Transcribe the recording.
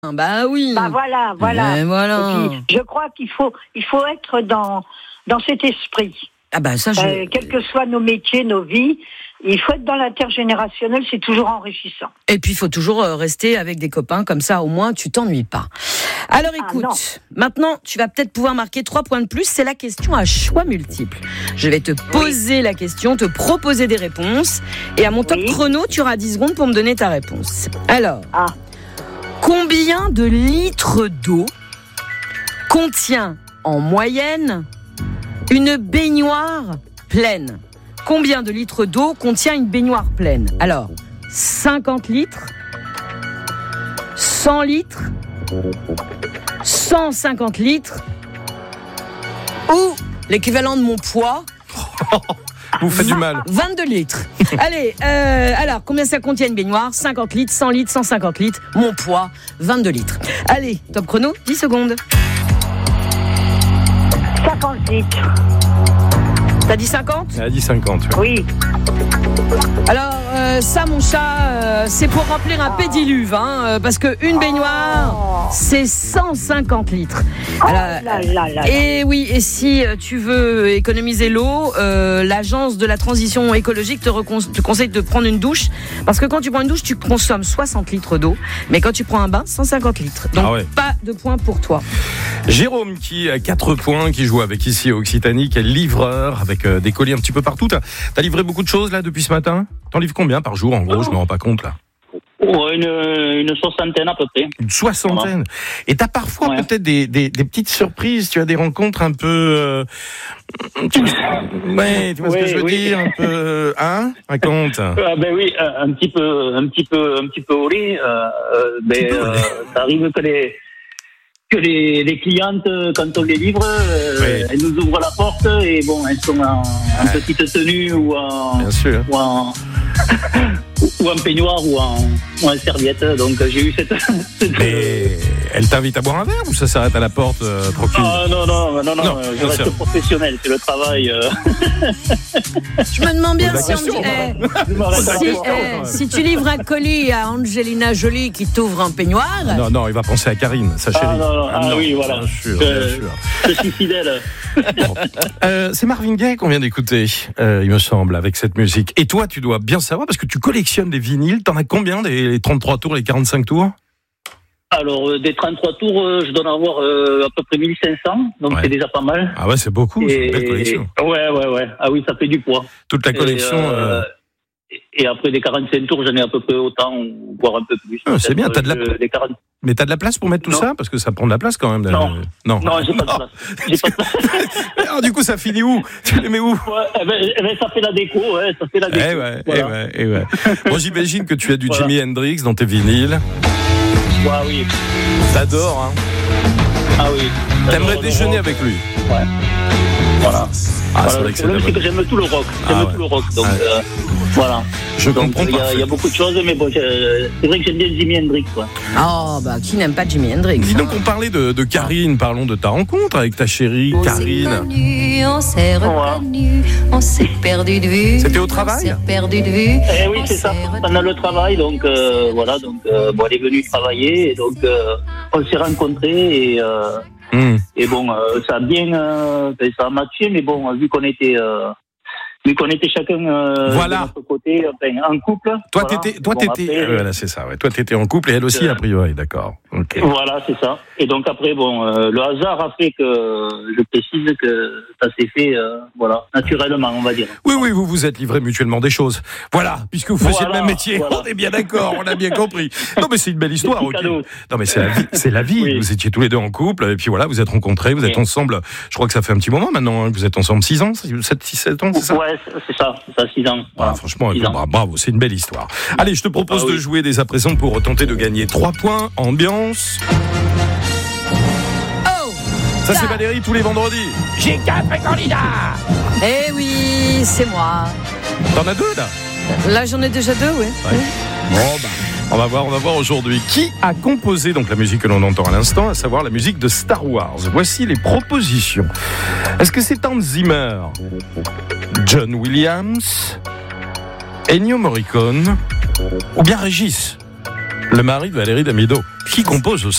Bah oui. Bah voilà. Et voilà. Et puis, je crois qu'il faut être dans cet esprit. Ah bah ça, quels que soient nos métiers, nos vies, il faut être dans l'intergénérationnel, c'est toujours enrichissant. Et puis il faut toujours rester avec des copains, comme ça au moins tu t'ennuies pas. Alors écoute, maintenant tu vas peut-être pouvoir marquer 3 points de plus, c'est la question à choix multiples. Je vais te poser la question, te proposer des réponses, et à mon top chrono, tu auras 10 secondes pour me donner ta réponse. Alors, combien de litres d'eau contient en moyenne une baignoire pleine? Combien de litres d'eau contient une baignoire pleine? Alors, 50 litres, 100 litres, 150 litres, ou l'équivalent de mon poids. Vous faites du mal. 22 litres. Allez, alors, combien ça contient une baignoire? 50 litres, 100 litres, 150 litres. Mon poids, 22 litres. Allez, top chrono, 10 secondes. 50 litres. T'as dit 50? Elle a dit 50. Oui. Alors, ça, mon chat, c'est pour remplir un pédiluve, parce qu'une baignoire, c'est 150 litres. Alors, et oui, et si tu veux économiser l'eau, l'agence de la transition écologique te conseille de prendre une douche, parce que quand tu prends une douche, tu consommes 60 litres d'eau, mais quand tu prends un bain, 150 litres. Donc, pas de points pour toi. Jérôme, qui a 4 points, qui joue avec ici Occitanie, qui est livreur, avec des colis un petit peu partout. T'as livré beaucoup de choses là depuis ce matin? T'en livres combien par jour en gros? Je me rends pas compte là. Une soixantaine à peu près. Une soixantaine. Et t'as parfois peut-être des petites surprises, tu as des rencontres un peu... tu vois ce que je veux dire, un peu... Raconte. Ben oui, un petit peu au lit. Ça arrive que les clientes, quand on les livre, elles nous ouvrent la porte et bon, elles sont en petite tenue ou en peignoir ou en serviette. Donc j'ai eu cette... Mais elle t'invite à boire un verre ou ça s'arrête à la porte tranquille? Non, je reste professionnel, c'est le travail. Je me demande bien si tu livres un colis à Angelina Jolie qui t'ouvre un peignoir. Non, il va penser à Karine, sa chérie. Oui, voilà. Bien sûr. Je suis fidèle. Bon. C'est Marvin Gaye qu'on vient d'écouter, il me semble, avec cette musique. Et toi, tu dois bien savoir, parce que tu collectionnes des vinyles. T'en as combien, les 33 tours, les 45 tours? Alors, des 33 tours, je dois en avoir à peu près 1500, donc c'est déjà pas mal. Ah ouais, c'est beaucoup, c'est une belle collection. Ouais. Ah oui, ça fait du poids. Toute la collection... Et après, des 45 tours, j'en ai à peu près autant, voire un peu plus. C'est bien, mais t'as de la place pour mettre tout ça? Parce que ça prend de la place quand même. Non, j'ai pas de place. Alors du coup, ça finit où? Tu les mets où? Ça fait la déco, ça fait la déco. Bon, j'imagine que tu as du Jimi Hendrix dans tes vinyles. Oui. T'adores, Ah oui. T'aimerais déjeuner avec lui? Ouais. Voilà. C'est vrai que c'est que j'aime tout le rock. Tout le rock, donc voilà. Je comprends. Il y a beaucoup de choses, mais bon, c'est vrai que j'aime bien Jimi Hendrix, quoi. Qui n'aime pas Jimi Hendrix? Dis donc, on parlait de Karine, parlons de ta rencontre avec ta chérie Karine. On s'est reconnu, on s'est perdu de vue. C'était au travail? Oui, c'est ça. Pendant le travail, donc voilà, donc elle est venue travailler, et donc on s'est rencontrés et bon, ça a matché, mais bon, vu qu'on était chacun de notre côté, en couple. Toi, c'est ça. Ouais. Toi, t'étais en couple et elle aussi, a priori, d'accord. Okay. Voilà, c'est ça. Et donc après, le hasard a fait que je précise que ça s'est fait, naturellement, on va dire. Oui, vous vous êtes livrés mutuellement des choses. Voilà, puisque vous faisiez le même métier. Voilà. On est bien d'accord, on a bien compris. Non, mais c'est une belle histoire. Okay. Non, mais c'est la vie. Oui. Vous étiez tous les deux en couple, et puis voilà, vous êtes rencontrés, vous êtes ensemble. Je crois que ça fait un petit moment maintenant, que vous êtes ensemble 6 ans, 7 ans, c'est ça? Ouais, c'est ça, 6 ans. Voilà. Franchement, bravo, c'est une belle histoire. Allez, je te propose de jouer dès à présent pour tenter de gagner 3 points. Ambiance. Ça, c'est Valérie tous les vendredis. J'ai 4 candidats. Eh oui, c'est moi. T'en as 2 là? Là, j'en ai déjà 2, oui. Bon, on va voir aujourd'hui qui a composé donc la musique que l'on entend à l'instant, à savoir la musique de Star Wars. Voici les propositions. Est-ce que c'est Hans Zimmer, John Williams, Ennio Morricone ou bien Régis, le mari de Valérie Damido, qui compose aussi